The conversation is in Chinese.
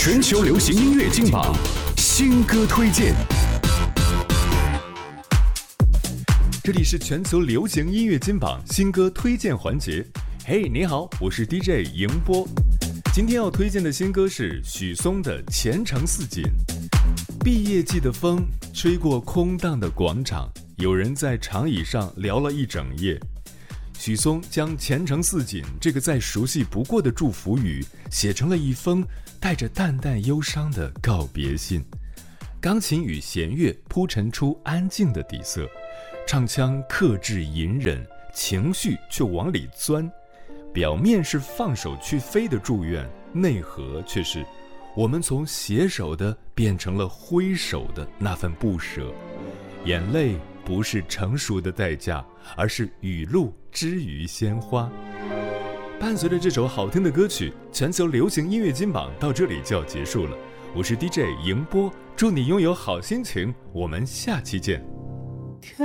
全球流行音乐金榜新歌推荐。这里是全球流行音乐金榜新歌推荐环节。嘿，你好，我是 DJ 迎波。今天要推荐的新歌是许嵩的《前程似锦》。毕业季的风吹过空荡的广场，有人在长椅上聊了一整夜。许嵩将前程似锦这个再熟悉不过的祝福语写成了一封带着淡淡忧伤的告别信。钢琴与弦乐铺陈出安静的底色，唱腔克制隐忍，情绪却往里钻。表面是放手去飞的祝愿，内核却是我们从携手的变成了挥手的那份不舍。眼泪不是成熟的代价，而是雨露之于鲜花。伴随着这首好听的歌曲，全球流行音乐金榜到这里就要结束了。我是 DJ 迎波，祝你拥有好心情，我们下期见。